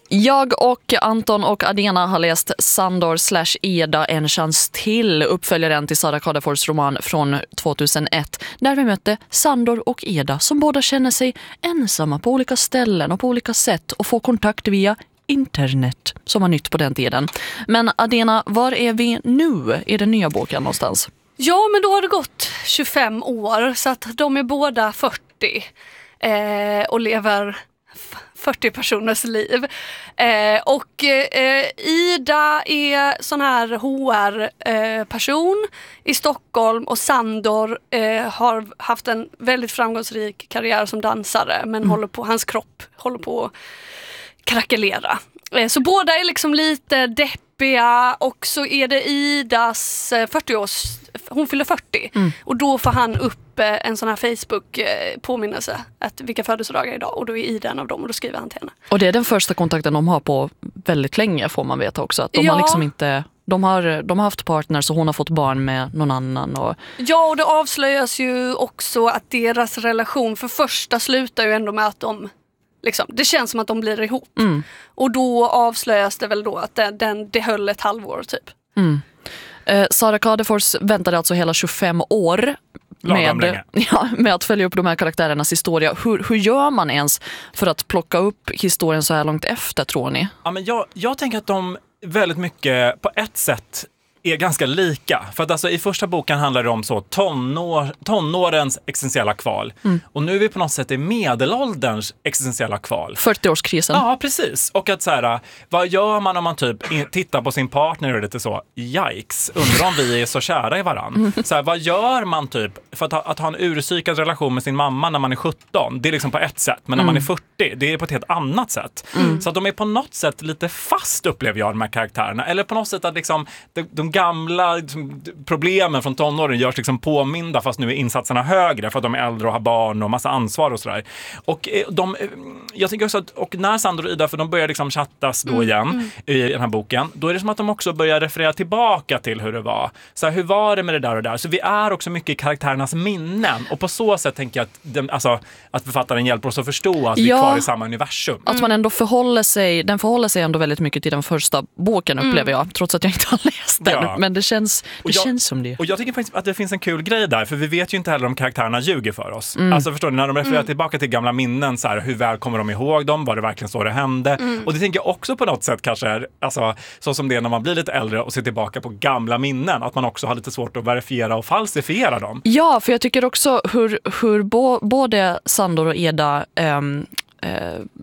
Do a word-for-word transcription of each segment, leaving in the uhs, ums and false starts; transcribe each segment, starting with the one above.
Jag och Anton och Adena har läst Sandor slash Eda en chans till, uppföljaren till Sara Kadefors roman från tvåtusenett, där vi mötte Sandor och Eda som båda känner sig ensamma på olika ställen och på olika sätt och får kontakt via internet, som var nytt på den tiden. Men Adena, var är vi nu i den nya boken någonstans? Ja, men då har det gått tjugofem år, så att de är båda fyrtio eh, och lever fyrtio personers liv. Eh, och eh, Ida är sån här H R-person eh, i Stockholm, och Sandor eh, har haft en väldigt framgångsrik karriär som dansare, men mm. håller på, hans kropp håller på att krackelera. Eh, så båda är liksom lite deppiga, och så är det Idas eh, fyrtio-års, hon fyller fyrtio, mm. och då får han upp en sån här Facebook-påminnelse att vilka födelsedagar idag, och då är Ida en av dem, och då skriver han till henne. Och det är den första kontakten de har på väldigt länge, får man veta också. Att de ja. har liksom inte, de har, de har haft partners och hon har fått barn med någon annan. Och... Ja, och det avslöjas ju också att deras relation för första slutar ju ändå med att de liksom, det känns som att de blir ihop. Mm. Och då avslöjas det väl då att den, den, det höll ett halvår typ. Mm. Eh, Sara Kadefors väntade alltså hela tjugofem år med, ja, med att följa upp de här karaktärernas historia. Hur, hur gör man ens för att plocka upp historien så här långt efter, tror ni? Ja, men jag, jag tänker att de väldigt mycket på ett sätt är ganska lika. För att alltså, i första boken handlar det om så tonår, tonårens existentiella kval. Mm. Och nu är vi på något sätt i medelålderns existentiella kval. fyrtio-årskrisen. Ja, precis. Och att så här, vad gör man om man typ tittar på sin partner och lite så, yikes, undrar om vi är så kära i varann. Mm. Så här, vad gör man typ för att ha, att ha en urpsykad relation med sin mamma när man är sjutton? Det är liksom på ett sätt. Men när mm. man är fyrtio, det är på ett helt annat sätt. Mm. Så att de är på något sätt lite fast, upplever jag, de här karaktärerna. Eller på något sätt att liksom, de, de gamla liksom, problemen från tonåren görs liksom påminda, fast nu är insatserna högre för att de är äldre och har barn och massa ansvar och sådär. Och de, jag tycker också att, och när Sandor och Ida, för de börjar liksom chattas då igen mm, mm. i den här boken, då är det som att de också börjar referera tillbaka till hur det var. Så här, hur var det med det där och där? Så vi är också mycket i karaktärernas minnen, och på så sätt tänker jag att, den, alltså, att författaren hjälper oss att förstå att ja, vi är kvar i samma universum. Att man ändå förhåller sig, den förhåller sig ändå väldigt mycket till den första boken, upplever jag, trots att jag inte har läst den. Ja. Men det känns, det jag, känns som det. Och jag tycker faktiskt att det finns en kul grej där, för vi vet ju inte heller om karaktärerna ljuger för oss. Mm. Alltså förstår ni, när de refererar mm. tillbaka till gamla minnen, så här, hur väl kommer de ihåg dem? Var det verkligen så det hände? Mm. Och det tänker jag också på något sätt kanske, alltså, så som det är när man blir lite äldre och ser tillbaka på gamla minnen, att man också har lite svårt att verifiera och falsifiera dem. Ja, för jag tycker också hur, hur bo, både Sandor och Eda ähm, äh,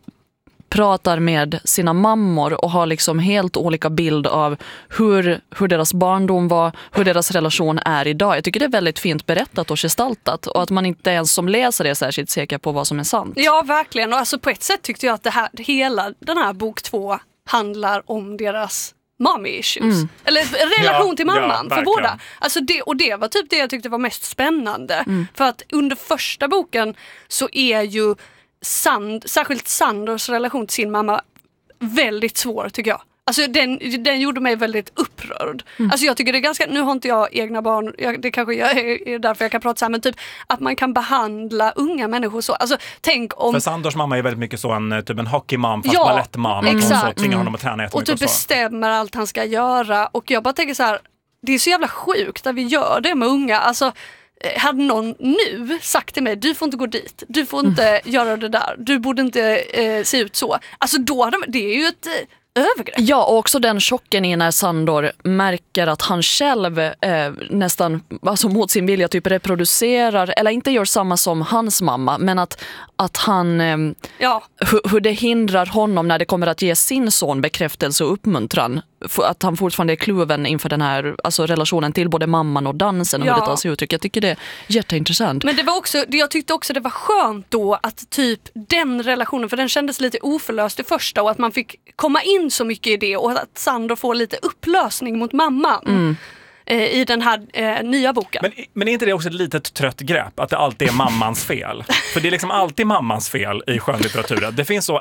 pratar med sina mammor och har liksom helt olika bild av hur, hur deras barndom var, hur deras relation är idag. Jag tycker det är väldigt fint berättat och gestaltat, och att man inte ens som läsare är särskilt säker på vad som är sant. Ja, verkligen. Och alltså på ett sätt tyckte jag att det här, hela den här bok två handlar om deras mommy issues. Mm. Eller relation ja, till mamman, ja, för båda. Alltså det, och det var typ det jag tyckte var mest spännande. Mm. För att under första boken så är ju Sand, särskilt Sandors relation till sin mamma väldigt svår, tycker jag. Alltså den, den gjorde mig väldigt upprörd. Mm. Alltså jag tycker det är ganska, nu har inte jag egna barn, jag, det kanske jag är, är därför jag kan prata så här, men typ att man kan behandla unga människor så. Alltså tänk om... För Sandors mamma är väldigt mycket så en typ en hockeymam, fast ja, ballettmam. Exakt. Och så tvingar honom att träna jättemycket. Och typ och bestämmer allt han ska göra. Och jag bara tänker så här, det är så jävla sjukt att vi gör det med unga. Alltså hade någon nu sagt till mig, du får inte gå dit, du får inte mm. göra det där, du borde inte eh, se ut så. Alltså då hade, det är ju ett eh, övergrepp. Ja, och också den chocken i när Sandor märker att han själv eh, nästan alltså mot sin vilja typ reproducerar, eller inte gör samma som hans mamma, men att, att han eh, ja. hur, hur det hindrar honom när det kommer att ge sin son bekräftelse och uppmuntran, att han fortfarande är kluven inför den här alltså relationen till både mamman och dansen och ja. hur det tar sig uttryck. Jag tycker det är jätteintressant. Men det var också, jag tyckte också det var skönt då att typ den relationen, för den kändes lite oförlöst i första, och att man fick komma in så mycket i det, och att Sandor får lite upplösning mot mamman. Mm. I den här eh, nya boken. Men, men är inte det också ett litet trött grepp? Att det alltid är mammans fel? För det är liksom alltid mammans fel i skönlitteraturen. Det finns så ett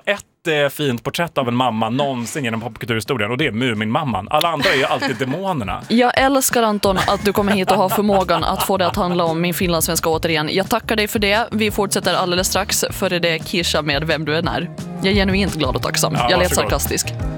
jättefint porträtt av en mamma någonsin genom popkulturhistorien, och det är Muminmamman. Alla andra är ju alltid demonerna. Jag älskar, Anton, att du kommer hit och har förmågan att få det att handla om min finlandssvenska återigen. Jag tackar dig för det. Vi fortsätter alldeles strax, före det Kisha med Vem du än är. Jag är genuint glad och tacksam. Ja, jag lät varsågod. sarkastisk.